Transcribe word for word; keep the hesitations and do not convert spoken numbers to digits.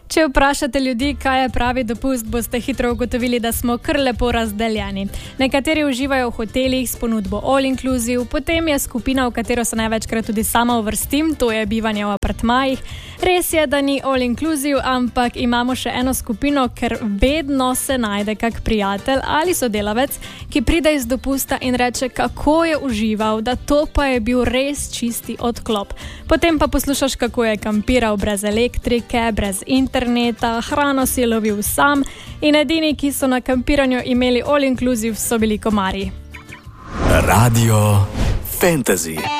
Če vprašate ljudi, kaj je pravi dopust, boste hitro ugotovili, da smo kar lepo razdeljeni. Nekateri uživajo v hotelih s ponudbo all inclusive, potem je skupina, v katero se največkrat tudi sama uvrstim, to je bivanje v apartmajih. Res je, da ni all inclusive, ampak imamo še eno skupino, ker vedno se najde kak prijatelj ali sodelavec, ki pride iz dopusta in reče, kako je užival, da to pa je bil res čisti odklop. Potem pa poslušaš, kako je kampiral brez elektrike, brez interneta, hrano si lovil sam in edini, ki so na kampiranju imeli all inclusive, so bili komarji. Radio Fantasy.